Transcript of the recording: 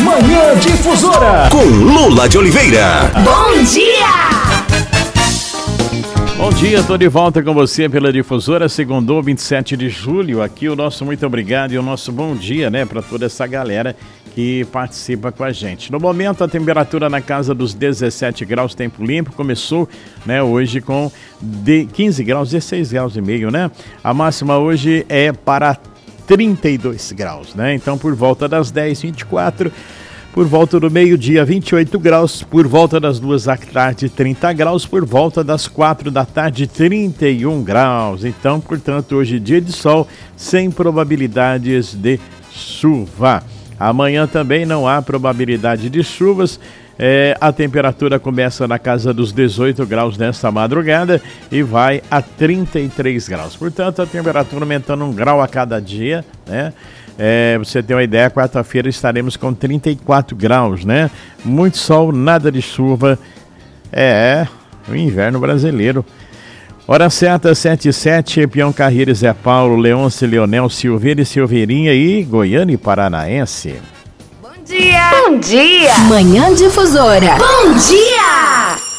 Manhã Difusora, com Lula de Oliveira. Bom dia! Bom dia, tô de volta com você pela Difusora, segundou 27 de julho, aqui o nosso muito obrigado e o nosso bom dia, né, para toda essa galera que participa com a gente. No momento, a temperatura na casa dos 17 graus, tempo limpo, começou, né, hoje com 15 graus, 16 graus e meio, né? A máxima hoje é para 32 graus, né? Então, por volta das 10, 24, por volta do meio-dia, 28 graus, por volta das 2 da tarde, 30 graus, por volta das 4 da tarde, 31 graus. Então, portanto, hoje dia de sol, sem probabilidades de chuva. Amanhã também não há probabilidade de chuvas. A temperatura começa na casa dos 18 graus nesta madrugada e vai a 33 graus. Portanto, a temperatura aumentando 1 grau a cada dia, né? Você tem uma ideia, quarta-feira estaremos com 34 graus, né? Muito sol, nada de chuva. O inverno brasileiro. Hora certa, 7h07, Peão Carreiro, Zé Paulo, Leôncio, Leonel, Silveira e Silveirinha e Goiânia e Paranaense. Bom dia! Bom dia! Manhã Difusora. Bom dia!